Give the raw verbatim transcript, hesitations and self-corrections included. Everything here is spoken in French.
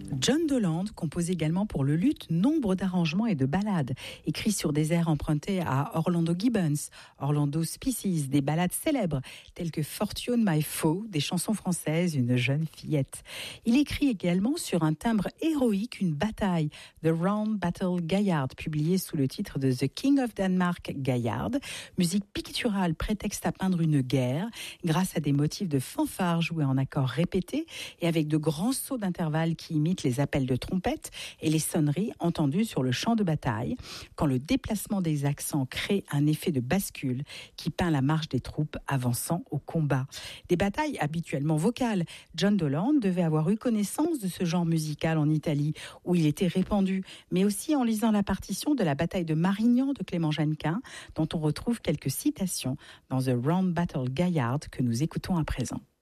John Doland compose également pour le luth nombre d'arrangements et de ballades, écrits sur des airs empruntés à Orlando Gibbons, Orlando Species, des ballades célèbres telles que Fortune My Foe, des chansons françaises, une jeune fillette. Il écrit également sur un timbre héroïque une bataille, The Round Battle Gaillard, publiée sous le titre de The King of Denmark Gaillard, musique picturale prétexte à peindre une guerre, grâce à des motifs de fanfare joués en accords répétés et avec de grands sauts d'intervalle qui imitent les appels de trompette et les sonneries entendues sur le champ de bataille, quand le déplacement des accents crée un effet de bascule qui peint la marche des troupes avançant au combat. Des batailles habituellement vocales. John Doland devait avoir eu connaissance de ce genre musical en Italie, où il était répandu, mais aussi en lisant la partition de la bataille de Marignan de Clément Jeannequin, dont on retrouve quelques citations dans The Round Battle Gaillard que nous écoutons à présent.